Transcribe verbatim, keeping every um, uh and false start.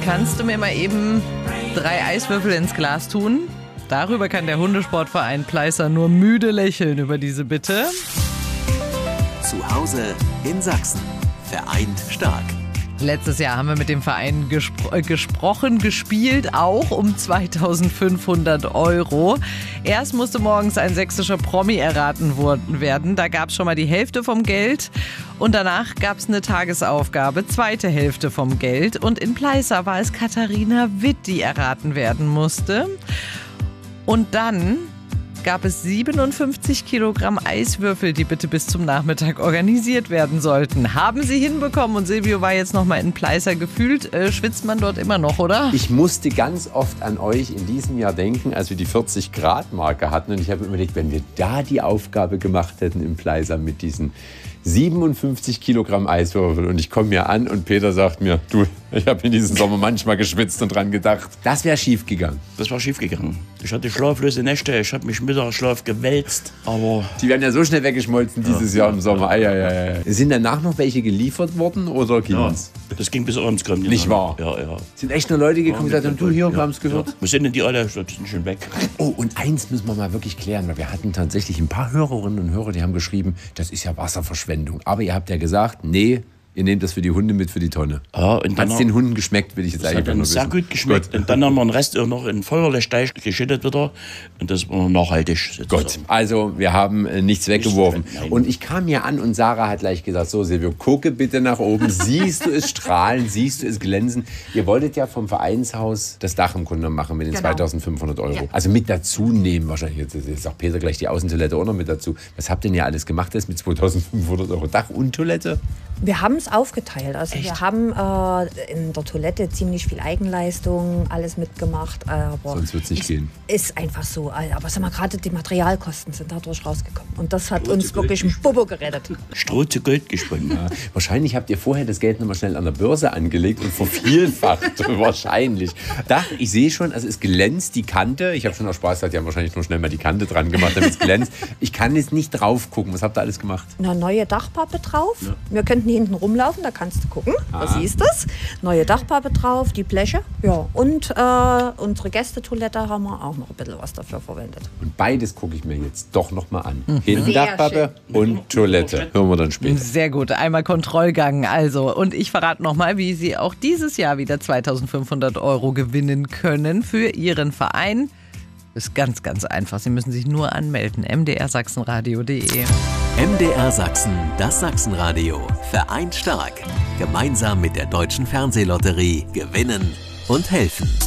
Kannst du mir mal eben drei Eiswürfel ins Glas tun? Darüber kann der Hundesportverein Pleißer nur müde lächeln über diese Bitte. Zu Hause in Sachsen. Vereint stark. Letztes Jahr haben wir mit dem Verein gespro- gesprochen, gespielt, auch um zweitausendfünfhundert Euro. Erst musste morgens ein sächsischer Promi erraten worden werden. Da gab es schon mal die Hälfte vom Geld. Und danach gab es eine Tagesaufgabe, zweite Hälfte vom Geld. Und in Pleißer war es Katharina Witt, die erraten werden musste. Und dann gab es siebenundfünfzig Kilogramm Eiswürfel, die bitte bis zum Nachmittag organisiert werden sollten. Haben sie hinbekommen und Silvio war jetzt noch mal in Pleißer. Gefühlt äh, schwitzt man dort immer noch, oder? Ich musste ganz oft an euch in diesem Jahr denken, als wir die vierzig Grad Marke hatten. Und ich habe überlegt, wenn wir da die Aufgabe gemacht hätten in Pleißer mit diesen siebenundfünfzig Kilogramm Eiswürfel. Und ich komme mir an und Peter sagt mir, du, ich habe in diesem Sommer manchmal geschwitzt und dran gedacht. Das wäre schief gegangen. Das war schief gegangen. Ich hatte schlaflose Nächte, ich habe mich Mittagsschlaf gewälzt, aber... Die werden ja so schnell weggeschmolzen dieses ja. Jahr im Sommer. Ei, ei, ei, ei. Sind danach noch welche geliefert worden oder ging's? Ja, das ging bis abends. Nicht wahr? Ja, ja. Sind echt nur Leute gekommen und gesagt haben, du, hier, wir haben es gehört. Ja. Wo sind denn die alle? Die sind schon weg. Oh, und eins müssen wir mal wirklich klären, weil wir hatten tatsächlich ein paar Hörerinnen und Hörer, die haben geschrieben, das ist ja Wasserverschwendung. Aber ihr habt ja gesagt, nee, ihr nehmt das für die Hunde mit für die Tonne. Ja, und hat es den Hunden geschmeckt, will ich jetzt das eigentlich hat nur sehr wissen. gut geschmeckt. Gut. Und dann haben wir den Rest auch noch in Feuerlechsteig geschüttet wieder. Und das war nachhaltig. Sozusagen. Gut, also wir haben äh, nichts weggeworfen. Nein. Und ich kam hier an und Sarah hat gleich gesagt, so Silvio, gucke bitte nach oben. Siehst du es strahlen, siehst du es glänzen. Ihr wolltet ja vom Vereinshaus das Dach im Grunde machen mit den genau. zweitausendfünfhundert Euro. Ja. Also mit dazu nehmen wahrscheinlich. Jetzt, jetzt sagt Peter gleich die Außentoilette auch noch mit dazu. Was habt ihr denn ja alles gemacht jetzt mit zweitausendfünfhundert Euro Dach und Toilette? Wir haben es aufgeteilt. Also Echt? wir haben äh, in der Toilette ziemlich viel Eigenleistung, alles mitgemacht. Aber sonst wird es nicht gehen. Ist einfach so. Aber sag mal, gerade die Materialkosten sind dadurch rausgekommen. Und das hat Stroh uns wirklich ein Bobo gerettet. Stroh zu Gold gesponnen. Ja, wahrscheinlich habt ihr vorher das Geld nochmal schnell an der Börse angelegt und vervielfacht. Wahrscheinlich. Dach, ich sehe schon, also es glänzt die Kante. Ich habe schon auch Spaß gesagt, die haben wahrscheinlich nur schnell mal die Kante dran gemacht, damit es glänzt. Ich kann jetzt nicht drauf gucken. Was habt ihr alles gemacht? Eine neue Dachpappe drauf. Ja. Wir könnten hinten rumlaufen, da kannst du gucken. Aha. Da siehst du es. Neue Dachpappe drauf, die Bleche. Ja. Und äh, unsere Gästetoilette haben wir auch noch ein bisschen was dafür verwendet. Und beides gucke ich mir jetzt doch noch mal an. Mhm. Hinten Dachpappe und Toilette. Hören wir dann später. Sehr gut, einmal Kontrollgang also. Und ich verrate noch mal, wie Sie auch dieses Jahr wieder zweitausendfünfhundert Euro gewinnen können für Ihren Verein. Ist ganz, ganz einfach. Sie müssen sich nur anmelden. m d r sachsenradio punkt d e. M D R Sachsen, das Sachsenradio. Vereint stark. Gemeinsam mit der Deutschen Fernsehlotterie gewinnen und helfen.